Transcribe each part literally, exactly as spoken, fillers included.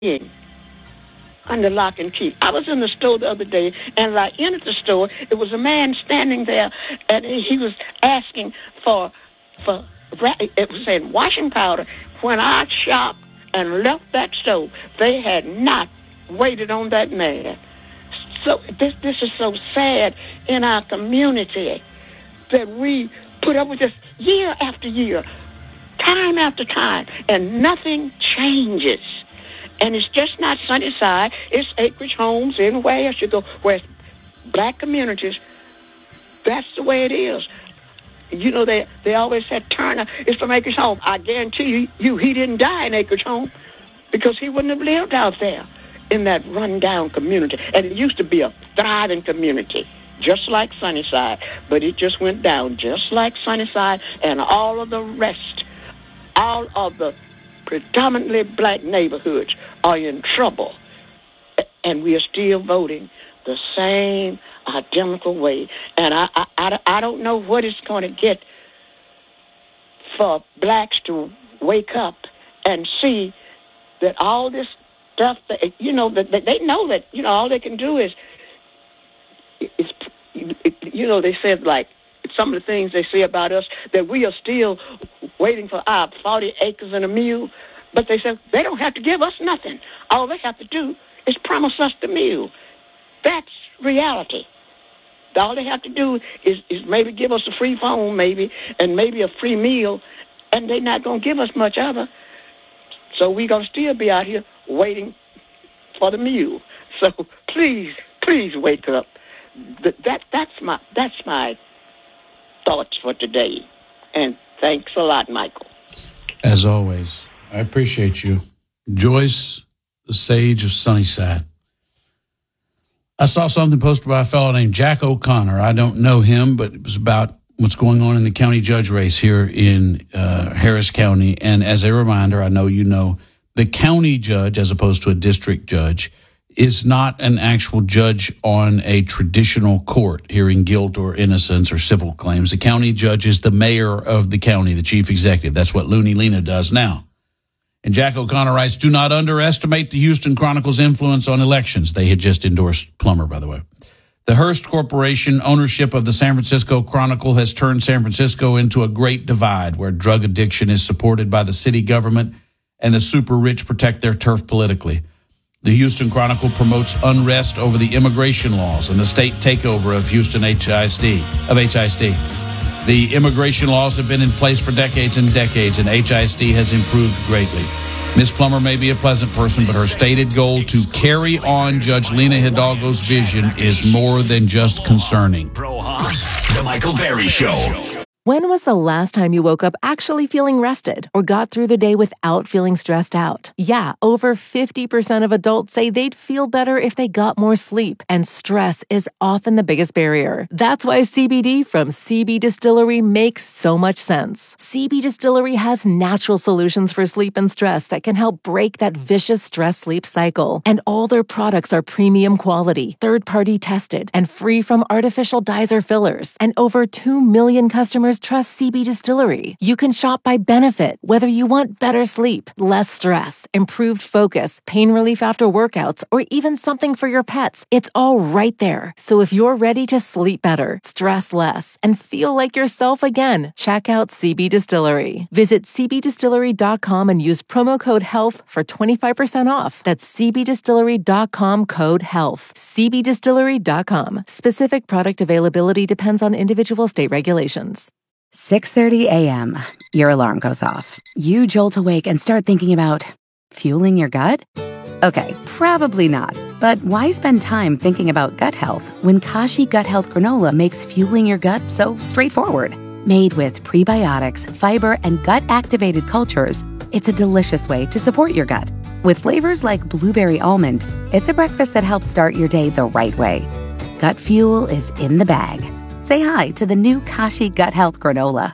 under lock and key. I was in the store the other day, and as I entered the store, it was a man standing there, and he was asking for, for it was saying washing powder. When I shopped and left that store, they had not waited on that man. So this this is so sad in our community that we put up with this year after year, time after time, and nothing changes. And it's just not Sunnyside. It's Acreage Homes, anywhere else you go, where it's black communities. That's the way it is. You know, they, they always said Turner is from Acreage Home. I guarantee you, you, he didn't die in Acreage Home because he wouldn't have lived out there in that rundown community. And it used to be a thriving community, just like Sunnyside. But it just went down just like Sunnyside and all of the rest. All of the predominantly black neighborhoods are in trouble, and we are still voting the same identical way. And I, I, I, I don't know what it's going to get for blacks to wake up and see that all this stuff, that, you know, that, that they know that, you know, all they can do is, is, you know, they said, like, some of the things they say about us, that we are still waiting for our forty acres and a mule. But they said they don't have to give us nothing. All they have to do is promise us the mule. That's reality. All they have to do is, is maybe give us a free phone, maybe, and maybe a free meal, and they're not going to give us much other. So we're going to still be out here waiting for the mule. So please, please wake up. That, that that's my that's my thoughts for today. And thanks a lot, Michael. As always, I appreciate you. Joyce, the sage of Sunnyside. I saw something posted by a fellow named Jack O'Connor. I don't know him, but it was about what's going on in the county judge race here in uh, Harris County. And as a reminder, I know you know, the county judge, as opposed to a district judge, is not an actual judge on a traditional court hearing guilt or innocence or civil claims. The county judge is the mayor of the county, the chief executive. That's what Looney Lena does now. And Jack O'Connor writes, do not underestimate the Houston Chronicle's influence on elections. They had just endorsed Plummer, by the way. The Hearst Corporation ownership of the San Francisco Chronicle has turned San Francisco into a great divide where drug addiction is supported by the city government and the super rich protect their turf politically. The Houston Chronicle promotes unrest over the immigration laws and the state takeover of Houston H I S D, of H I S D. The immigration laws have been in place for decades and decades, and H I S D has improved greatly. Miz Plummer may be a pleasant person, but her stated goal to carry on Judge Lena Hidalgo's vision is more than just concerning. The Michael Berry Show. When was the last time you woke up actually feeling rested or got through the day without feeling stressed out? Yeah, over fifty percent of adults say they'd feel better if they got more sleep, and stress is often the biggest barrier. That's why C B D from C B Distillery makes so much sense. C B Distillery has natural solutions for sleep and stress that can help break that vicious stress-sleep cycle. And all their products are premium quality, third-party tested, and free from artificial dyes or fillers. And over two million customers trust C B Distillery. You can shop by benefit, whether you want better sleep, less stress, improved focus, pain relief after workouts, or even something for your pets. It's all right there. So if you're ready to sleep better, stress less, and feel like yourself again, check out C B Distillery. Visit c b distillery dot com and use promo code HEALTH for twenty-five percent off. That's c b distillery dot com code HEALTH. c b distillery dot com. Specific product availability depends on individual state regulations. six thirty a.m. Your alarm goes off. You jolt awake and start thinking about fueling your gut? Okay, probably not. But why spend time thinking about gut health when Kashi Gut Health Granola makes fueling your gut so straightforward? Made with prebiotics, fiber, and gut-activated cultures, it's a delicious way to support your gut. With flavors like blueberry almond, it's a breakfast that helps start your day the right way. Gut fuel is in the bag. Say hi to the new Kashi Gut Health Granola.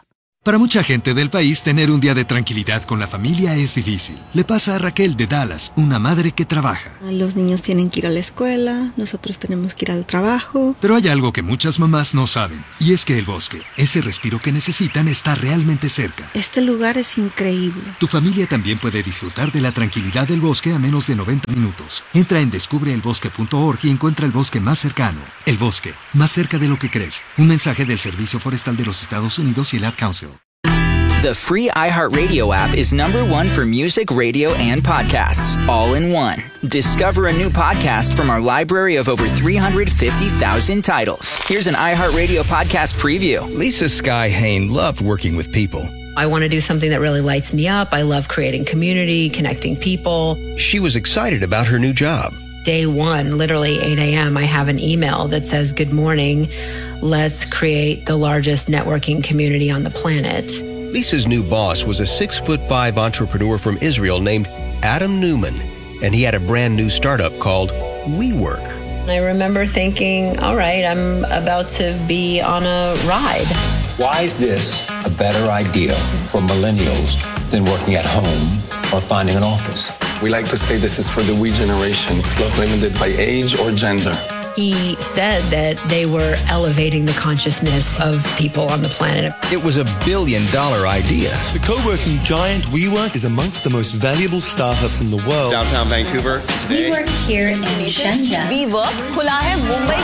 Para mucha gente del país, tener un día de tranquilidad con la familia es difícil. Le pasa a Raquel de Dallas, una madre que trabaja. Los niños tienen que ir a la escuela, nosotros tenemos que ir al trabajo. Pero hay algo que muchas mamás no saben, y es que el bosque, ese respiro que necesitan, está realmente cerca. Este lugar es increíble. Tu familia también puede disfrutar de la tranquilidad del bosque a menos de noventa minutos. Entra en descubre el bosque punto org y encuentra el bosque más cercano. El bosque, más cerca de lo que crees. Un mensaje del Servicio Forestal de los Estados Unidos y el Ad Council. The free iHeartRadio app is number one for music, radio, and podcasts, all in one. Discover a new podcast from our library of over three hundred fifty thousand titles. Here's an iHeartRadio podcast preview. Lisa Sky Hain loved working with people. I want to do something that really lights me up. I love creating community, connecting people. She was excited about her new job. Day one, literally eight a.m., I have an email that says, "Good morning. Let's create the largest networking community on the planet." Lisa's new boss was a six-foot-five entrepreneur from Israel named Adam Newman, and he had a brand new startup called WeWork. I remember thinking, all right, I'm about to be on a ride. Why is this a better idea for millennials than working at home or finding an office? We like to say this is for the we generation. It's not limited by age or gender. He said that they were elevating the consciousness of people on the planet. It was a billion-dollar idea. The co-working giant WeWork is amongst the most valuable startups in the world. Downtown Vancouver. We work here in Shenzhen. WeWork खुला है मुंबई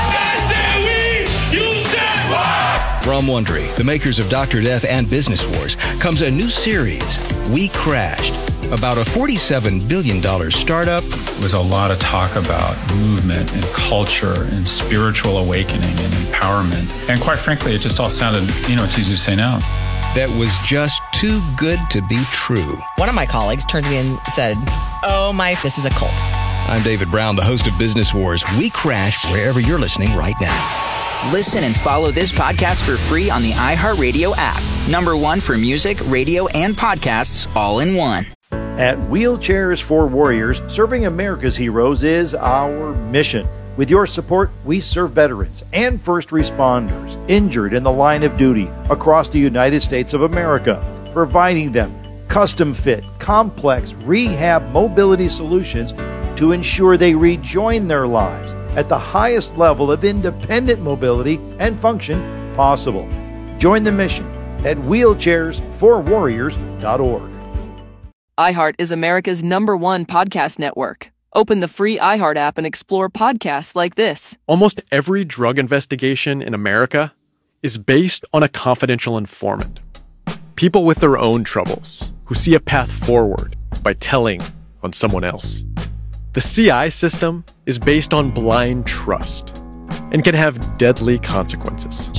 के. From Wondery, the makers of Doctor Death and Business Wars, comes a new series, We Crashed, about a forty-seven billion dollars startup. There was a lot of talk about movement and culture and spiritual awakening and empowerment. And quite frankly, it just all sounded, you know, it's easy to say now. That was just too good to be true. One of my colleagues turned to me and said, "Oh my, this is a cult." I'm David Brown, the host of Business Wars. We Crash wherever you're listening right now. Listen and follow this podcast for free on the iHeartRadio app. Number one for music, radio, and podcasts, all in one. At Wheelchairs for Warriors, serving America's heroes is our mission. With your support, we serve veterans and first responders injured in the line of duty across the United States of America, providing them custom-fit, complex rehab mobility solutions to ensure they rejoin their lives at the highest level of independent mobility and function possible. Join the mission at wheelchairs for warriors dot org. iHeart is America's number one podcast network. Open the free iHeart app and explore podcasts like this. Almost every drug investigation in America is based on a confidential informant. People with their own troubles who see a path forward by telling on someone else. The C I system is based on blind trust and can have deadly consequences.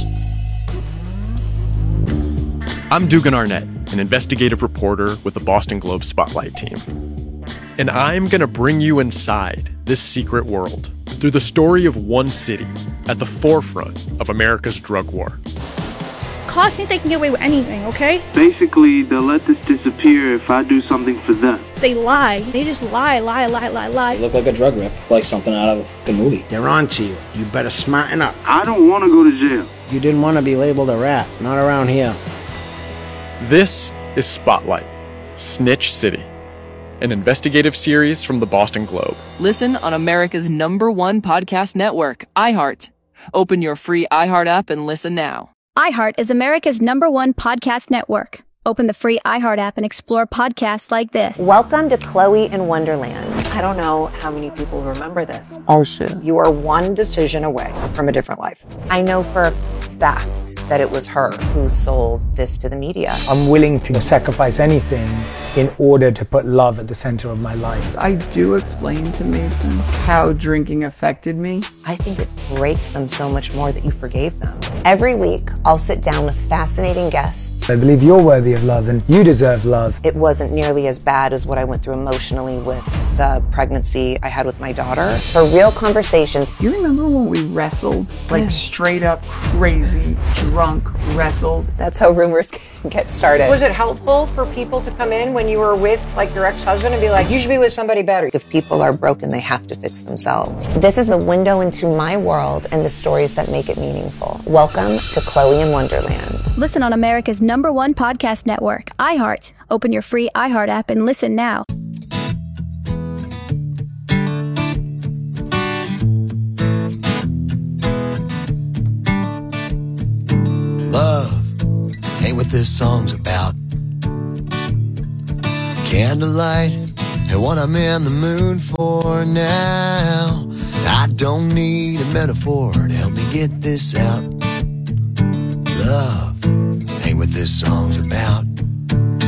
I'm Dugan Arnett, an investigative reporter with the Boston Globe Spotlight team. And I'm going to bring you inside this secret world through the story of one city at the forefront of America's drug war. Cops think they can get away with anything, okay? Basically, they'll let this disappear if I do something for them. They lie. They just lie, lie, lie, lie, lie. You look like a drug rip, like something out of a movie. They're on to you. You better smarten up. I don't want to go to jail. You didn't want to be labeled a rat. Not around here. This is Spotlight, Snitch City, an investigative series from the Boston Globe. Listen on America's number one podcast network, iHeart. Open your free iHeart app and listen now. iHeart is America's number one podcast network. Open the free iHeart app and explore podcasts like this. Welcome to Chloe in Wonderland. I don't know how many people remember this. Oh, shit. You are one decision away from a different life. I know for a fact that it was her who sold this to the media. I'm willing to sacrifice anything in order to put love at the center of my life. I do explain to Mason how drinking affected me. I think it breaks them so much more that you forgave them. Every week, I'll sit down with fascinating guests. I believe you're worthy of love and you deserve love. It wasn't nearly as bad as what I went through emotionally with the pregnancy I had with my daughter. For real conversations. You remember when we wrestled? Like yeah. straight up crazy, drunk wrestled? That's how rumors get started. Was it helpful for people to come in when you were with like your ex-husband and be like, you should be with somebody better? If people are broken, they have to fix themselves. This is a window into my world and the stories that make it meaningful. Welcome to Chloe in Wonderland. Listen on America's number one podcast network, iHeart. Open your free iHeart app and listen now. Love ain't what this song's about. Candlelight and what I'm in the mood for now. I don't need a metaphor to help me get this out. Love ain't what this song's about.